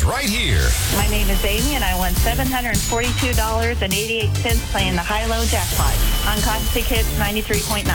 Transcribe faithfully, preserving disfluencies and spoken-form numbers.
right here. My name is Amy, and I won seven hundred forty-two dollars and eighty-eight cents playing the high-low jackpot on Cotton Hits ninety-three point nine.